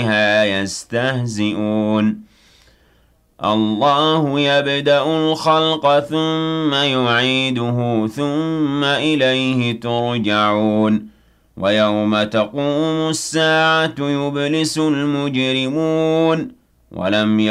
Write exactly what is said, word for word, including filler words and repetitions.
بها يستهزئون الله يبدأ الخلق ثم يعيده ثم إليه ترجعون ويوم تقوم الساعة يبلس المجرمون ولم